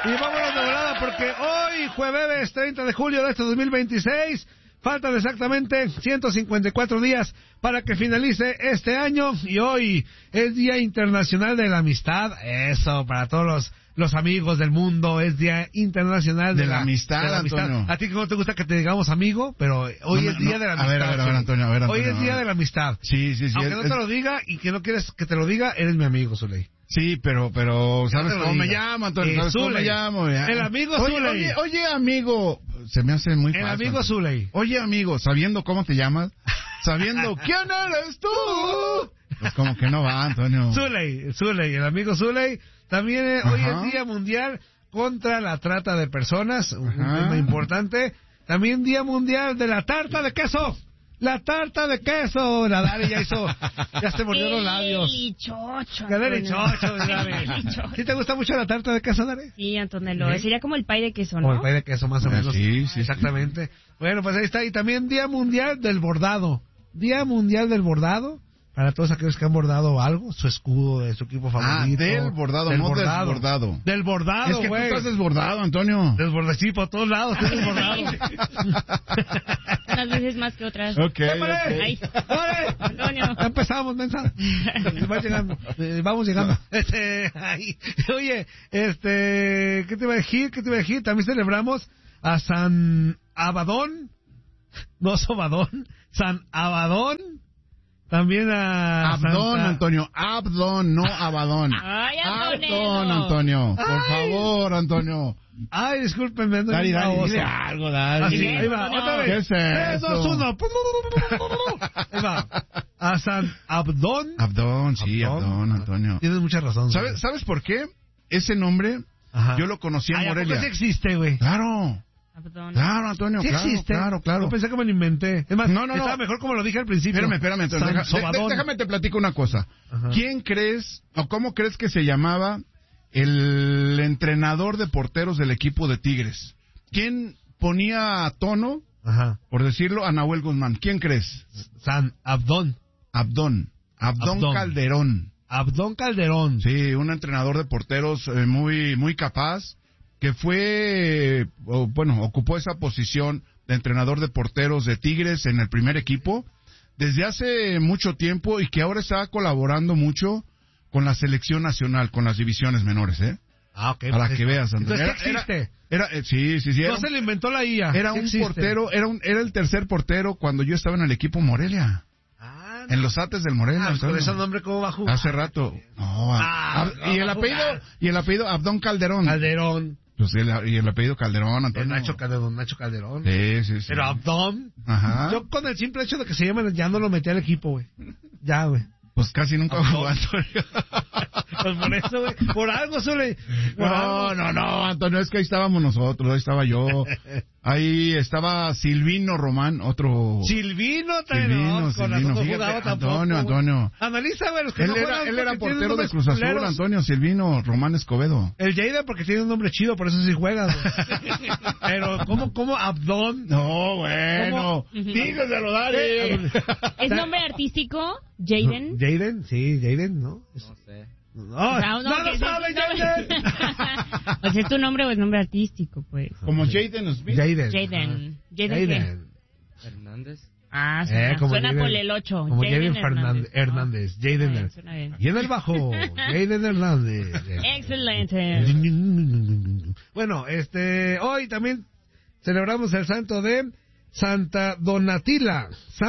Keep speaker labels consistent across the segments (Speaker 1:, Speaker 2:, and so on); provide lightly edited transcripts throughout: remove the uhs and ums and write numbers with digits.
Speaker 1: Y vámonos de volada porque hoy, jueves 30 de julio de este 2026, faltan exactamente 154 días para que finalice este año. Y hoy es Día Internacional de la Amistad. Eso, para todos los amigos del mundo, es Día Internacional de la Amistad, Antonio. A ti que no te gusta que te digamos amigo, pero hoy es Día de la Amistad.
Speaker 2: A ver, Antonio.
Speaker 1: Hoy es Día de la Amistad.
Speaker 2: Sí.
Speaker 1: Aunque no te lo diga y que no quieres que te lo diga, eres mi amigo, Zuley.
Speaker 2: Sí, pero ¿sabes cómo me llamo, Antonio? ¿Sabes cómo me llamo?
Speaker 1: El amigo Zuley.
Speaker 2: Oye, amigo, se me hace muy fácil.
Speaker 1: El amigo Zuley.
Speaker 2: Oye, amigo, sabiendo cómo te llamas, sabiendo quién eres tú. Pues como que no va, Antonio.
Speaker 1: Zuley, el amigo Zuley. También hoy es Día Mundial contra la Trata de Personas, un tema importante. También Día Mundial de la Tarta de Queso. La tarta de queso. La Dari ya se mordió los labios.
Speaker 3: Chocho.
Speaker 1: ¿Sí te gusta mucho la tarta de queso, Dari?
Speaker 3: Sí, Antonello. Sería como el pay de queso, ¿no?
Speaker 1: Como el pay de queso, más o menos.
Speaker 2: Sí.
Speaker 1: Exactamente. Bueno, pues ahí está. Y también Día Mundial del Bordado. Día Mundial del Bordado. Para todos aquellos que han bordado algo, su escudo de su equipo favorito.
Speaker 2: Del bordado, no desbordado.
Speaker 1: Del bordado,
Speaker 2: es que tú estás desbordado, Antonio.
Speaker 1: Desbordado, sí, por todos lados, estoy desbordado.
Speaker 3: Unas veces más que otras.
Speaker 1: ¡Ay!
Speaker 3: Antonio.
Speaker 1: Ya empezamos, mensa. Vamos llegando. Oye, ¿qué te iba a decir? También celebramos a San Abadón. No Sobadón. San Abadón. También a
Speaker 2: Abdón,
Speaker 1: Santa...
Speaker 2: Antonio, Abdón, no Abadón.
Speaker 3: Ay,
Speaker 2: Abdón, Antonio, por favor, Antonio.
Speaker 1: Ay, discúlpenme,
Speaker 2: Dari, dile algo, Dari.
Speaker 1: Ahí va, otra vez.
Speaker 2: ¿Qué es
Speaker 1: 3, 2, 1. Ahí va. A San Abdón.
Speaker 2: Abdón, Antonio.
Speaker 1: Tienes mucha razón.
Speaker 2: ¿Sabes por qué? Ese nombre, yo lo conocí en Morelia.
Speaker 1: ¿Por qué existe, güey?
Speaker 2: Claro, Antonio,
Speaker 1: ¿sí existe?
Speaker 2: Claro.
Speaker 1: Yo pensé que me lo inventé. Es más,
Speaker 2: no.
Speaker 1: Estaba mejor como lo dije al principio.
Speaker 2: Espérame, Antonio. Déjame te platico una cosa. Ajá. ¿Quién crees, o cómo crees que se llamaba el entrenador de porteros del equipo de Tigres? ¿Quién ponía a tono, por decirlo, a Nahuel Guzmán? ¿Quién crees?
Speaker 1: San Abdón.
Speaker 2: Abdón Calderón.
Speaker 1: Abdón Calderón.
Speaker 2: Sí, un entrenador de porteros muy capaz, que ocupó esa posición de entrenador de porteros de Tigres en el primer equipo desde hace mucho tiempo y que ahora está colaborando mucho con la selección nacional, con las divisiones menores,
Speaker 1: ok.
Speaker 2: Para que veas, Antonio.
Speaker 1: Entonces, ¿qué
Speaker 2: existe? Sí.
Speaker 1: No se le inventó la IA.
Speaker 2: Era un portero, era el tercer portero cuando yo estaba en el equipo Morelia. En los Ates del Morelia.
Speaker 1: Con ese nombre, ¿cómo va a jugar?
Speaker 2: Hace rato. Y el apellido Abdón Calderón. Pues y el apellido Calderón, Antonio.
Speaker 1: Nacho Calderón.
Speaker 2: Sí.
Speaker 1: Pero Abdón.
Speaker 2: Ajá.
Speaker 1: Yo con el simple hecho de que se llamen, ya no lo metí al equipo, güey. Ya, güey.
Speaker 2: Pues casi nunca jugó, Antonio.
Speaker 1: Pues por eso, güey. Por algo, Zule.
Speaker 2: No, Antonio, es que ahí estábamos nosotros, ahí estaba yo. Ahí estaba Silvino Román, otro...
Speaker 1: Silvino. Fíjate,
Speaker 2: Antonio.
Speaker 1: Analiza, güey, los que
Speaker 2: él era portero de Cruz Azul, Antonio, Silvino Román Escobedo.
Speaker 1: El Jaden porque tiene un nombre chido, por eso sí juega, güey. Pero, ¿cómo Abdón?
Speaker 2: No, bueno. Dígaselo, dale.
Speaker 3: ¿Es nombre artístico, Jaden?
Speaker 1: Jaden, sí, Jaden, ¿no? No
Speaker 4: sé.
Speaker 1: No lo sabe, Jaden.
Speaker 3: Pues es tu nombre o es nombre artístico, pues.
Speaker 2: Como Jaden Smith.
Speaker 3: Jaden.
Speaker 4: Hernández.
Speaker 3: Ah, suena por el 8.
Speaker 1: Como Jaden Hernández. Jaden. Y en el bajo, Jaden Hernández.
Speaker 3: Excelente.
Speaker 1: Bueno, hoy también celebramos el santo de Santa Donatila.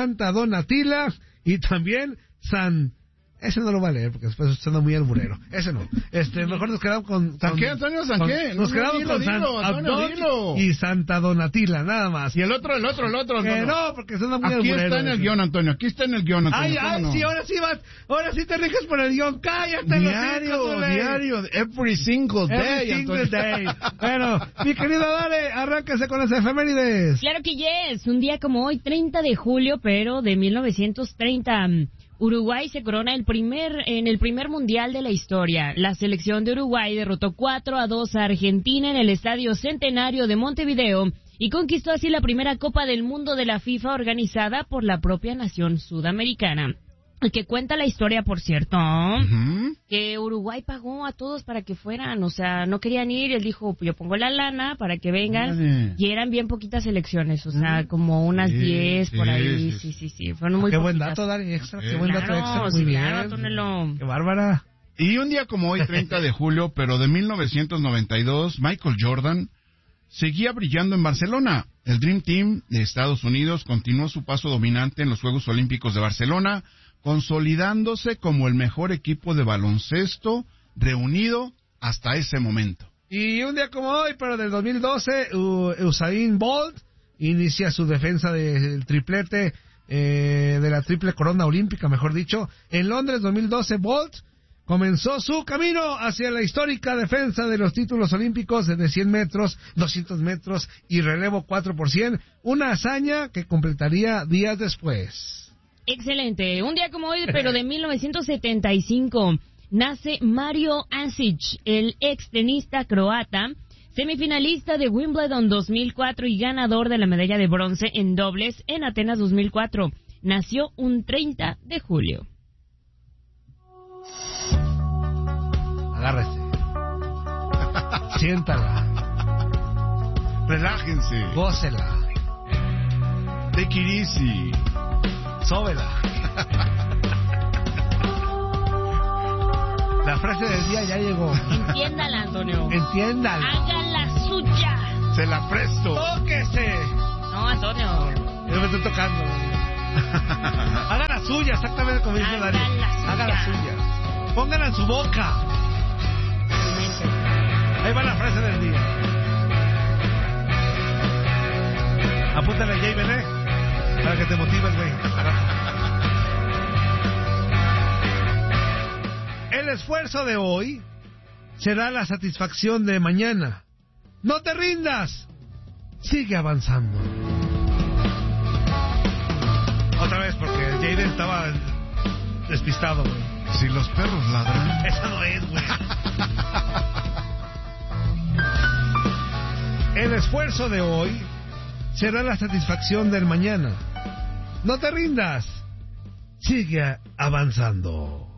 Speaker 1: Y también Ese no lo va a leer porque después suena muy alburero. Ese no. Mejor nos quedamos con...
Speaker 2: ¿San qué, Antonio? ¿San qué?
Speaker 1: Nos quedamos con San Abdón y Santa Donatila, nada más.
Speaker 2: Y el otro.
Speaker 1: Que no, porque suena muy alburero.
Speaker 2: Aquí está en el guión, Antonio. Ay,
Speaker 1: sí, ahora sí te riges por el guión. Cállate.
Speaker 2: Diario. Every single day.
Speaker 1: Bueno, mi querido Dale, arráncase con las efemérides.
Speaker 3: Claro que yes. Un día como hoy, 30 de julio, pero de 1930... Uruguay se corona en el primer mundial de la historia. La selección de Uruguay derrotó 4-2 a Argentina en el Estadio Centenario de Montevideo y conquistó así la primera Copa del Mundo de la FIFA organizada por la propia nación sudamericana. el que cuenta la historia, por cierto, que Uruguay pagó a todos para que fueran, o sea, no querían ir, él dijo, yo pongo la lana para que vengan, y eran bien poquitas elecciones, o sea, como unas 10 por ahí, sí, fueron muy
Speaker 1: Qué
Speaker 3: poquitas.
Speaker 1: buen dato, Dani, extra, qué buen dato extra, muy bien.
Speaker 3: Claro, Tonelo.
Speaker 1: Qué bárbara.
Speaker 2: Y un día como hoy, 30 de julio, pero de 1992, Michael Jordan seguía brillando en Barcelona. El Dream Team de Estados Unidos continuó su paso dominante en los Juegos Olímpicos de Barcelona, consolidándose como el mejor equipo de baloncesto reunido hasta ese momento.
Speaker 1: Y un día como hoy, pero del 2012, Usain Bolt inicia su defensa del triplete, de la triple corona olímpica, mejor dicho. En Londres 2012, Bolt comenzó su camino hacia la histórica defensa de los títulos olímpicos de 100 metros, 200 metros y relevo 4x100, una hazaña que completaría días después.
Speaker 3: Excelente. Un día como hoy, pero de 1975, nace Mario Ancic, el ex tenista croata, semifinalista de Wimbledon 2004 y ganador de la medalla de bronce en dobles en Atenas 2004. Nació un 30 de julio.
Speaker 1: Agárrese. Siéntala.
Speaker 2: Relájense.
Speaker 1: Gócela.
Speaker 2: Take it easy.
Speaker 1: Sóbela. La frase del día ya llegó.
Speaker 3: Entiéndala, Antonio.
Speaker 1: Entiéndala.
Speaker 3: Haga la suya.
Speaker 2: Se la presto.
Speaker 1: ¡Tóquese!
Speaker 3: No, Antonio.
Speaker 1: Yo me estoy tocando. Haga la suya, exactamente como dice Dani. Haga la suya. Póngala en su boca. Ahí va la frase del día. Apúntale a Jay Bené para que te motives, güey. El esfuerzo de hoy será la satisfacción de mañana. No te rindas. Sigue avanzando. Otra vez, porque Jaden estaba despistado, güey.
Speaker 2: Si los perros ladran.
Speaker 1: Esa no es, güey. El esfuerzo de hoy será la satisfacción del mañana. No te rindas. Sigue avanzando.